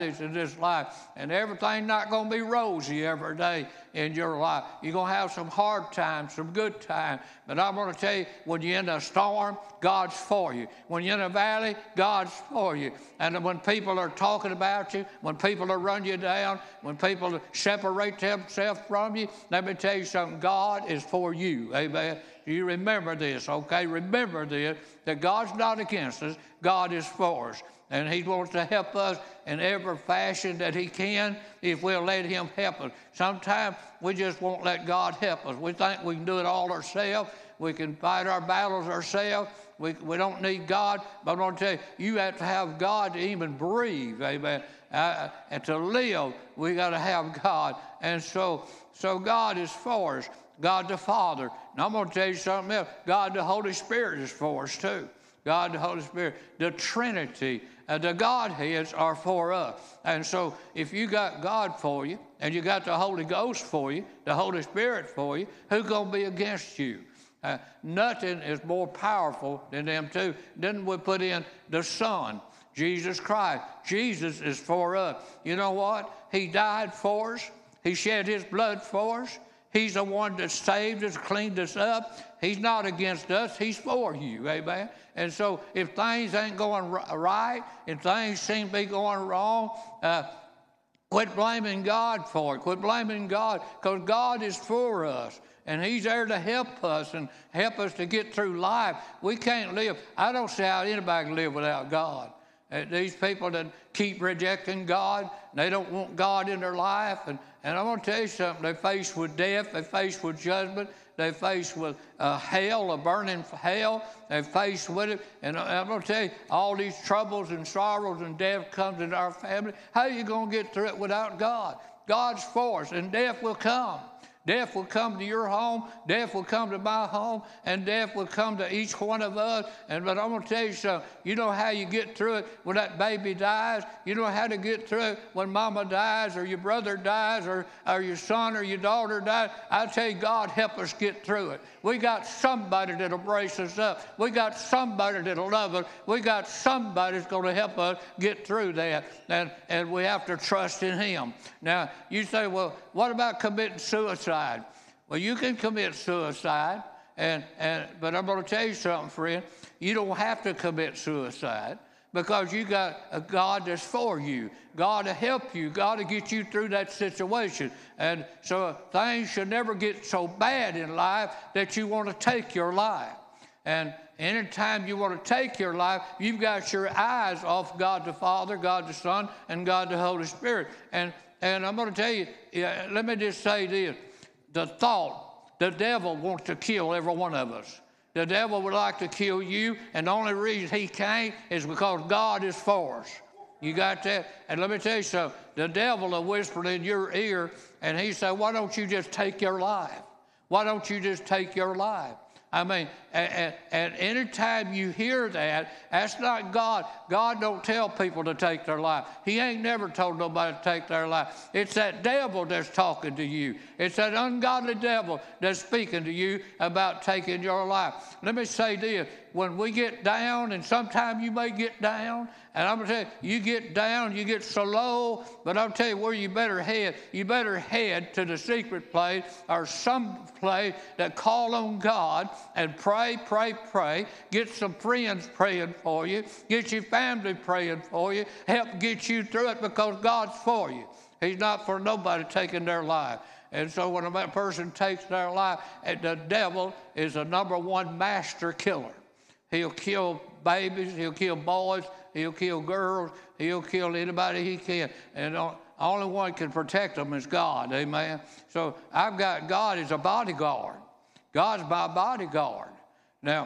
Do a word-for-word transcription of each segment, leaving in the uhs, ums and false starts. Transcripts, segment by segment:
in this life, and everything's not going to be rosy every day in your life. You're going to have some hard times, some good times, but I'm going to tell you, when you're in a storm, God's for you. When you're in a valley, God's for you. And when people are talking about you, when people are running you down, when people separate themselves from you, let me tell you something, God is for you. Amen. You remember this, okay? Remember this, that God's not against us, God is for us. And he wants to help us in every fashion that he can if we'll let him help us. Sometimes we just won't let God help us. We think we can do it all ourselves. We can fight our battles ourselves. We, we don't need God. But I'm going to tell you, you have to have God to even breathe, amen. Uh, and to live, we got to have God. And so, so God is for us, God the Father. Now I'm going to tell you something else. God the Holy Spirit is for us too. God the Holy Spirit, the Trinity, uh, the Godheads are for us. And so if you got God for you and you got the Holy Ghost for you, the Holy Spirit for you, who's going to be against you? Uh, nothing is more powerful than them two. Then we put in the Son, Jesus Christ. Jesus is for us. You know what? He died for us. He shed his blood for us. He's the one that saved us, cleaned us up. He's not against us. He's for you, amen? And so if things ain't going right, if things seem to be going wrong, uh, quit blaming God for it. Quit blaming God, because God is for us. And he's there to help us and help us to get through life. We can't live. I don't see how anybody can live without God. Uh, these people that keep rejecting God, they don't want God in their life. And, and I'm going to tell you something. They're faced with death. They're faced with judgment. They're faced with uh, hell, a burning hell. They're faced with it. And I'm going to tell you, all these troubles and sorrows and death comes into our family. How are you going to get through it without God? God's for us, and death will come. Death will come to your home. Death will come to my home. And death will come to each one of us. And but I'm going to tell you something. You know how you get through it when that baby dies? You know how to get through it when mama dies or your brother dies or, or your son or your daughter dies? I tell you, God help us get through it. We got somebody that'll brace us up. We got somebody that'll love us. We got somebody that's going to help us get through that. And, and we have to trust in him. Now, you say, well, what about committing suicide? Well, you can commit suicide, and, and, but I'm going to tell you something, friend. You don't have to commit suicide because you got a God that's for you. God to help you. God to get you through that situation. And so things should never get so bad in life that you want to take your life. And anytime you want to take your life, you've got your eyes off God the Father, God the Son, and God the Holy Spirit. And, and I'm going to tell you, yeah, let me just say this. The thought, the devil wants to kill every one of us. The devil would like to kill you, and the only reason he can't is because God is for us. You got that? And let me tell you something. The devil will whisper in your ear, and he said, why don't you just take your life? Why don't you just take your life? I mean, and, and anytime you hear that, that's not God. God don't tell people to take their life. He ain't never told nobody to take their life. It's that devil that's talking to you. It's that ungodly devil that's speaking to you about taking your life. Let me say this. When we get down, and sometimes you may get down, and I'm going to tell you, you get down, you get so low, but I'll tell you where you better head. You better head to the secret place or some place that call on God and pray, pray, pray. Get some friends praying for you. Get your family praying for you. Help get you through it because God's for you. He's not for nobody taking their life. And so when a person takes their life, the devil is the number one master killer. He'll kill babies, he'll kill boys, he'll kill girls, he'll kill anybody he can. And the only one can protect them is God, amen? So I've got God as a bodyguard. God's my bodyguard. Now,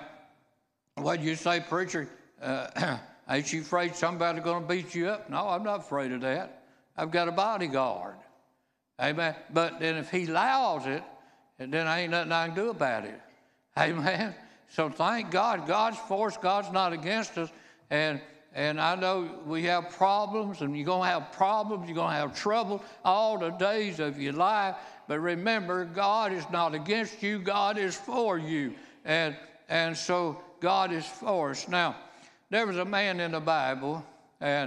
what you say, preacher, uh, ain't you afraid somebody's going to beat you up? No, I'm not afraid of that. I've got a bodyguard, amen? But then if he allows it, then ain't nothing I can do about it, amen? So thank God. God's for us. God's not against us. And, and I know we have problems, and you're going to have problems. You're going to have trouble all the days of your life. But remember, God is not against you. God is for you. And, and so God is for us. Now, there was a man in the Bible, and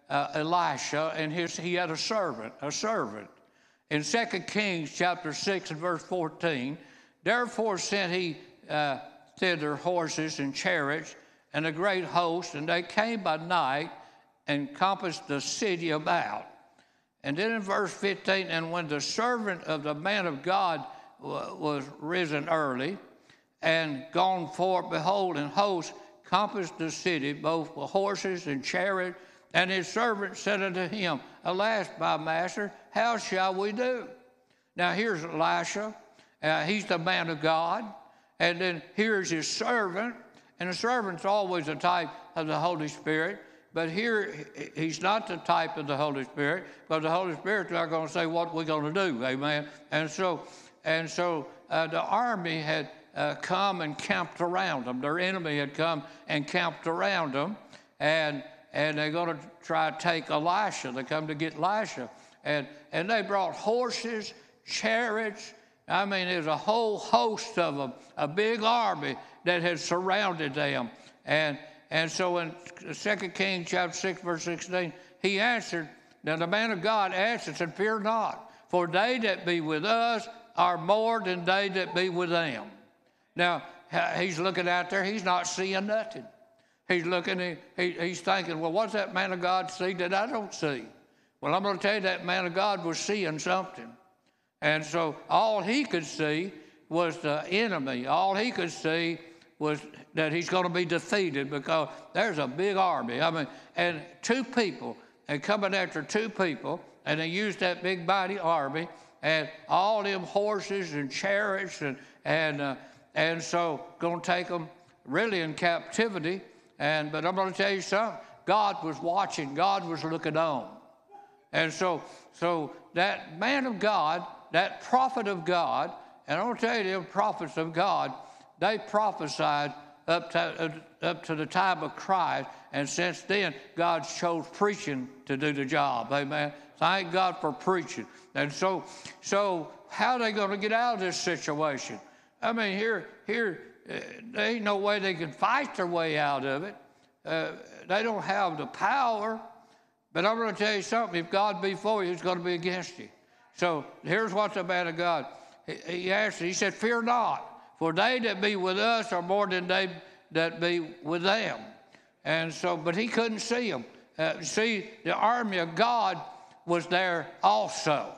uh, Elisha, and his, he had a servant, a servant. In Second Kings chapter six and verse fourteen, therefore sent he uh, thither horses and chariots and a great host, and they came by night and compassed the city about. And then in verse fifteen, and when the servant of the man of God w- was risen early and gone forth, behold, and hosts compassed the city, both with horses and chariots. And his servant said unto him, Alas, my master, how shall we do? Now here's Elisha. Uh, he's the man of God. And then here's his servant. And the servant's always a type of the Holy Spirit. But here, he's not the type of the Holy Spirit. But the Holy Spirit's not going to say what we're going to do. Amen. And so, and so uh, the army had uh, come and camped around them. Their enemy had come and camped around them. And And they're going to try to take Elisha. They come to get Elisha. And, and they brought horses, chariots. I mean, there's a whole host of them, a big army that had surrounded them. And, and so in Second Kings chapter six, verse sixteen, he answered, now the man of God answered and said, Fear not, for they that be with us are more than they that be with them. Now, he's looking out there. He's not seeing nothing. He's looking, he, he, he's thinking, well, what's that man of God see that I don't see? Well, I'm going to tell you that man of God was seeing something. And so all he could see was the enemy. All he could see was that he's going to be defeated because there's a big army. I mean, and two people, and coming after two people, and they used that big mighty army, and all them horses and chariots, and, and, uh, and so going to take them really in captivity. And, but I'm going to tell you something. God was watching. God was looking on. And so, so that man of God, that prophet of God, and I'm going to tell you, them prophets of God, they prophesied up to, uh, up to the time of Christ. And since then, God chose preaching to do the job. Amen. Thank God for preaching. And so, so how are they going to get out of this situation? I mean, here, here, Uh, there ain't no way they can fight their way out of it. Uh, they don't have the power. But I'm going to tell you something. If God be for you, He's going to be against you. So here's what the man of God, he, he answered. He said, Fear not, for they that be with us are more than they that be with them. And so, but he couldn't see them. Uh, see, the army of God was there also.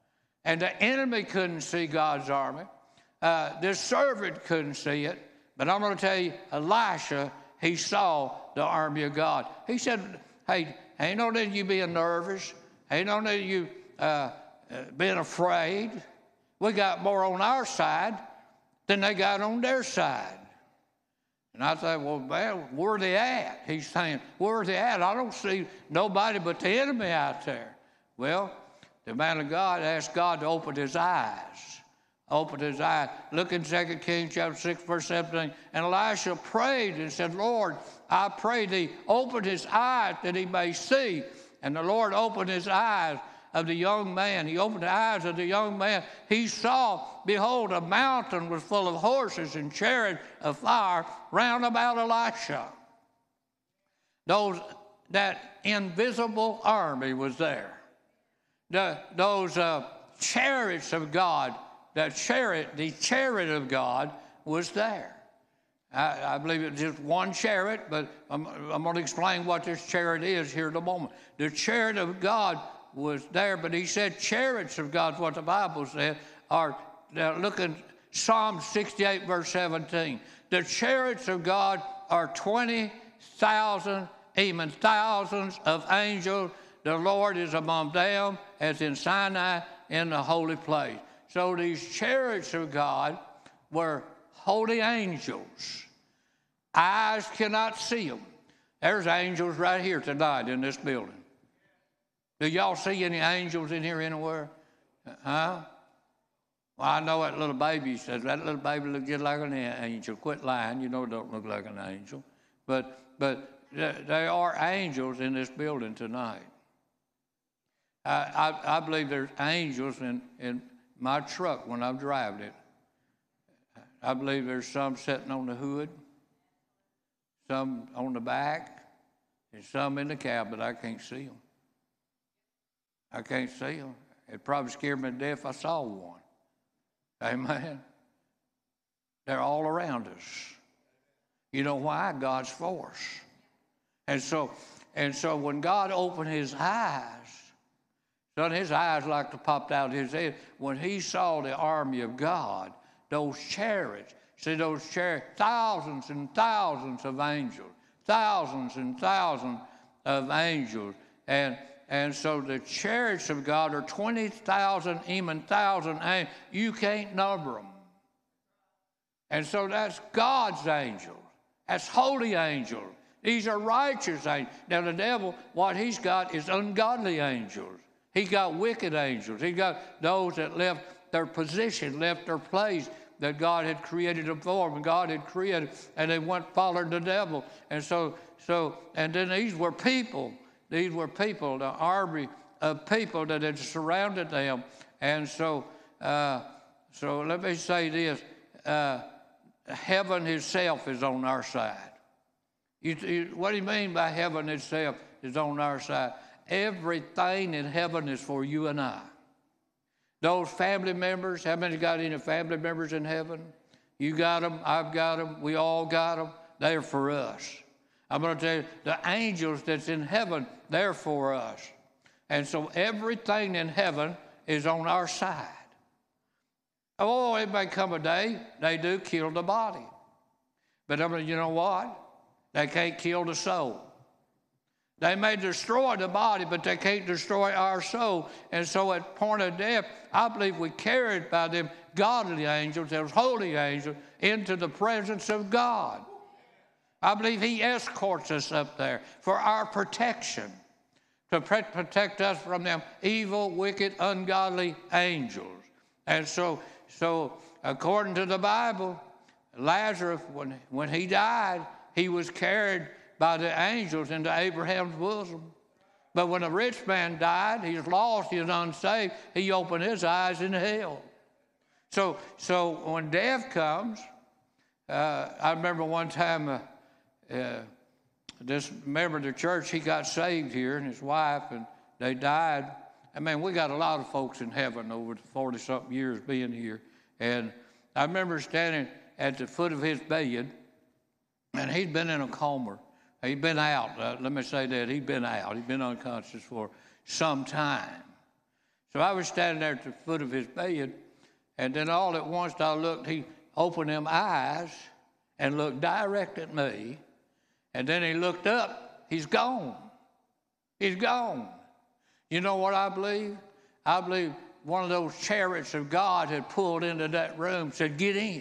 And the enemy couldn't see God's army. Uh, this servant couldn't see it, but I'm going to tell you, Elisha, he saw the army of God. He said, hey, ain't no need you being nervous. Ain't no need you uh, uh, being afraid. We got more on our side than they got on their side. And I thought, well, man, where are they at? He's saying, where are they at? I don't see nobody but the enemy out there. Well, the man of God asked God to open his eyes. Opened his eyes. Look in Second Kings chapter six, verse seventeen. And Elisha prayed and said, Lord, I pray thee, open his eyes that he may see. And the Lord opened his eyes of the young man. He opened the eyes of the young man. He saw, behold, a mountain was full of horses and chariots of fire round about Elisha. Those, that invisible army was there. The, those uh, chariots of God, that chariot, the chariot of God was there. I, I believe it's just one chariot, but I'm, I'm going to explain what this chariot is here in a moment. The chariot of God was there, but he said chariots of God, what the Bible said, are, look at Psalm sixty-eight, verse seventeen. The chariots of God are twenty thousand, even thousands of angels. The Lord is among them, as in Sinai in the holy place. So these chariots of God were holy angels. Eyes cannot see them. There's angels right here tonight in this building. Do y'all see any angels in here anywhere? Huh? Well, I know that little baby says, that little baby looks just like an angel. Quit lying. You know it don't look like an angel. But, but there are angels in this building tonight. I, I, I believe there's angels in, in my truck when I'm driving it. I believe there's some sitting on the hood, some on the back, There's some in the cab, but I can't see them. I can't see them. It'd probably scare me to death if I saw one. Amen. They're all around us. You know why? God's for us. And so, and so when God opened his eyes, son, his eyes like to popped out of his head. When he saw the army of God, those chariots, see those chariots, thousands and thousands of angels, thousands and thousands of angels. And And so the chariots of God are twenty thousand, even one thousand angels. You can't number them. And so that's God's angels. That's holy angels. These are righteous angels. Now the devil, what he's got is ungodly angels. He's got wicked angels. He's got those that left their position, left their place that God had created them for, and God had created, and they went following the devil. And so, so, and then these were people. These were people, the army of people that had surrounded them. And so, uh, so let me say this. Uh, heaven itself is on our side. You, you, what do you mean by heaven itself is on our side? Everything in heaven is for you and I. Those family members, how many got any family members in heaven? You got them, I've got them, we all got them. They're for us. I'm going to tell you, the angels that's in heaven, they're for us. And so everything in heaven is on our side. Oh, it may come a day, they do kill the body. But I mean, you know what? They can't kill the soul. They may destroy the body, but they can't destroy our soul. And so at point of death, I believe we're carried by them godly angels, those holy angels, into the presence of God. I believe he escorts us up there for our protection, to protect us from them evil, wicked, ungodly angels. And so, so according to the Bible, Lazarus, when, when he died, he was carried by the angels into Abraham's bosom. But when a rich man died, he's lost, he's unsaved, he opened his eyes in hell. So, so when death comes, uh, I remember one time, uh, uh, this member of the church, he got saved here, and his wife, and they died. I mean, we got a lot of folks in heaven over the forty-something years being here. And I remember standing at the foot of his bed, and he'd been in a coma. He'd been out. Uh, let me say that. He'd been out. He'd been unconscious for some time. So I was standing there at the foot of his bed, and then all at once I looked, he opened them eyes and looked direct at me, and then he looked up. He's gone. He's gone. You know what I believe? I believe one of those chariots of God had pulled into that room, said, "Get in,"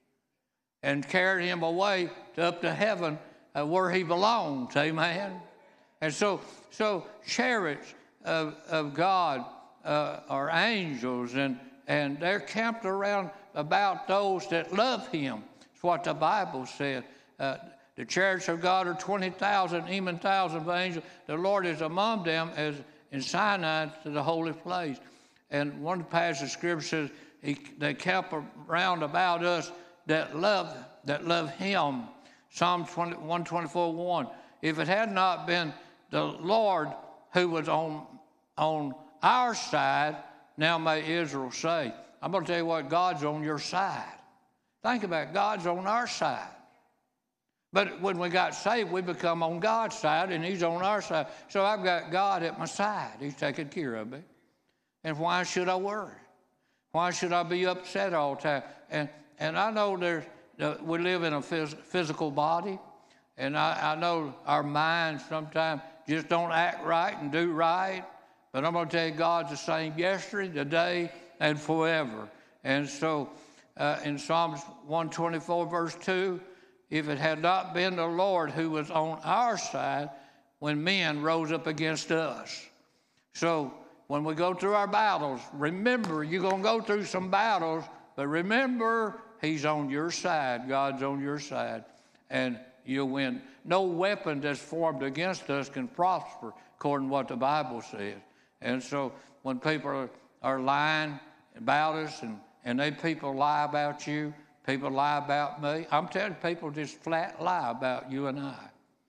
and carried him away to up to heaven, uh, where he belongs. Amen. And so, so chariots of, of God uh, are angels, and, and they're camped around about those that love him. That's what the Bible said. Uh, the chariots of God are twenty thousand, even thousand of angels. The Lord is among them as in Sinai to the holy place. And one passage of Scripture says, he, they camp around about us that love, that love him. Psalm one twenty-four, one. If it had not been the Lord who was on, on our side, now may Israel say. I'm going to tell you what, God's on your side. Think about it, God's on our side. But when we got saved, we become on God's side, and he's on our side. So I've got God at my side. He's taking care of me. And why should I worry? Why should I be upset all the time? And, and I know there's, uh, we live in a phys- physical body, and I, I know our minds sometimes just don't act right and do right. But I'm going to tell you, God's the same yesterday, today, and forever. And so uh, in Psalms one twenty-four, verse two, if it had not been the Lord who was on our side when men rose up against us. So when we go through our battles, remember, you're going to go through some battles, but remember, he's on your side. God's on your side, and you'll win. No weapon that's formed against us can prosper, according to what the Bible says. And so when people are, are lying about us, and, and they people lie about you, people lie about me. I'm telling you, people just flat lie about you and I.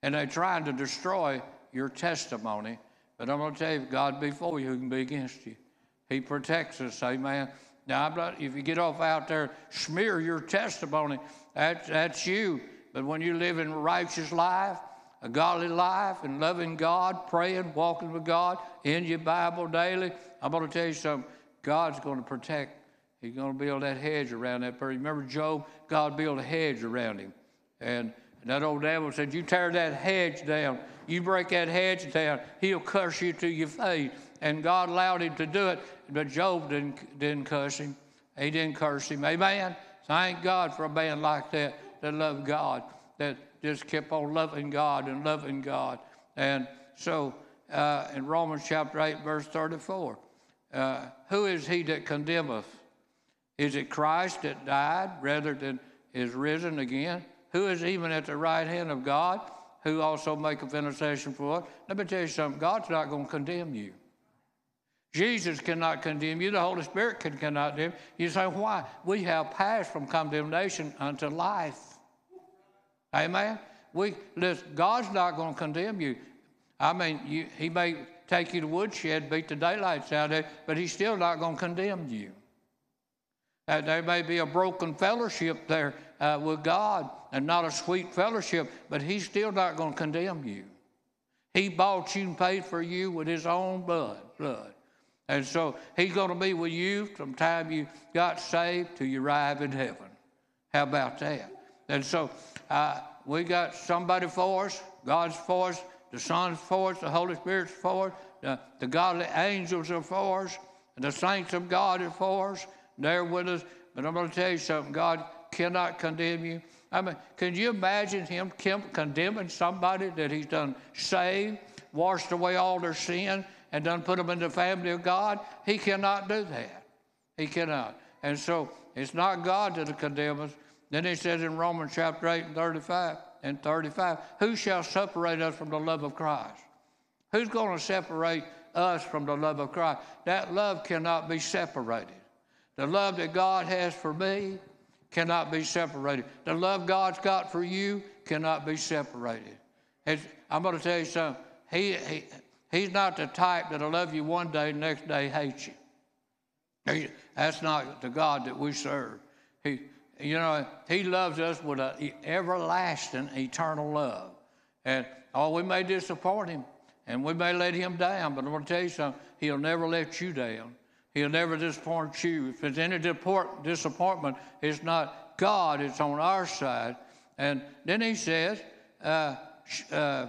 and they're trying to destroy your testimony. But I'm going to tell you, if God be for you, who can be against you? He protects us, amen. Now, I'm not, if you get off out there, smear your testimony, that, that's you. But when you live in a righteous life, a godly life, and loving God, praying, walking with God, in your Bible daily, I'm going to tell you something. God's going to protect. He's going to build that hedge around that person. Remember Job? God built a hedge around him. And that old devil said, you tear that hedge down, you break that hedge down, he'll curse you to your face. And God allowed him to do it, but Job didn't, didn't cuss him. He didn't curse him. Amen? Thank God for a man like that that loved God, that just kept on loving God and loving God. And so uh, in Romans chapter eight, verse thirty-four, uh, who is he that condemneth? Is it Christ that died rather than is risen again? Who is even at the right hand of God, who also maketh intercession for us? Let me tell you something. God's not going to condemn you. Jesus cannot condemn you. The Holy Spirit can, cannot condemn you. You say, why? We have passed from condemnation unto life. Amen? We, listen, God's not going to condemn you. I mean, you, he may take you to woodshed, beat the daylights out of it, but he's still not going to condemn you. Uh, there may be a broken fellowship there uh, with God and not a sweet fellowship, but he's still not going to condemn you. He bought you and paid for you with his own blood. blood. And so he's going to be with you from the time you got saved till you arrive in heaven. How about that? And so uh, we got somebody for us. God's for us. The Son's for us. The Holy Spirit's for us. The, the godly angels are for us. And the saints of God are for us. They're with us. But I'm going to tell you something. God cannot condemn you. I mean, can you imagine him condemning somebody that he's done saved, washed away all their sin, and done put them in the family of God? He cannot do that. He cannot. And so it's not God that'll condemn us. Then he says in Romans chapter eight and thirty-five, and thirty-five, who shall separate us from the love of Christ? Who's going to separate us from the love of Christ? That love cannot be separated. The love that God has for me cannot be separated. The love God's got for you cannot be separated. It's, I'm going to tell you something. He, he, he's not the type that'll love you one day, next day hate you. He, that's not the God that we serve. He, you know, he loves us with an everlasting, eternal love. And, oh, we may disappoint him, and we may let him down, but I'm going to tell you something. He'll never let you down. He'll never disappoint you. If there's any disappointment, it's not God, it's on our side. And then he says, uh, uh,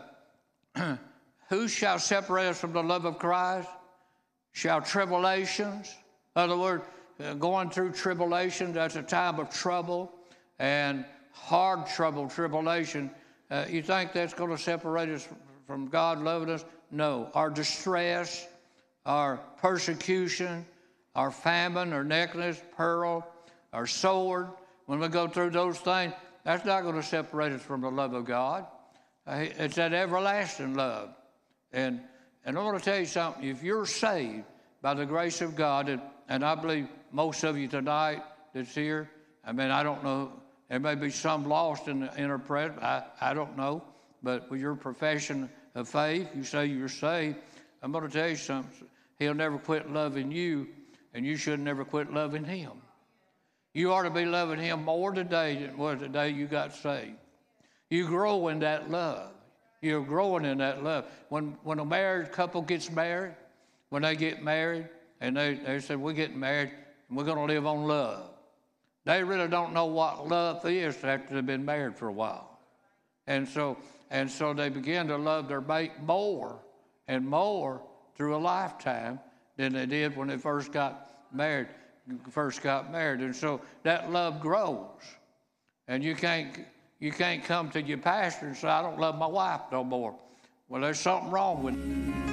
who shall separate us from the love of Christ? Shall tribulations? In other words, uh, going through tribulation, that's a time of trouble and hard trouble, tribulation. Uh, you think that's going to separate us from God loving us? No. Our distress, our persecution, our famine, our nakedness, peril, our sword, when we go through those things, that's not going to separate us from the love of God. Uh, it's that everlasting love. And, and I want to tell you something. If you're saved by the grace of God, and, and I believe most of you tonight that's here, I mean, I don't know, there may be some lost in the inner presence, I, I don't know, but with your profession of faith, you say you're saved, I'm going to tell you something. He'll never quit loving you, and you should never quit loving him. You ought to be loving him more today than was the day you got saved. You grow in that love. You're growing in that love. When when a married couple gets married, when they get married, and they, they say, we're getting married, and we're going to live on love. They really don't know what love is after they've been married for a while. And so, and so they begin to love their mate more and more through a lifetime than they did when they first got married, first got married. And so that love grows. And you can't, you can't come to your pastor and say, I don't love my wife no more. Well, there's something wrong with it.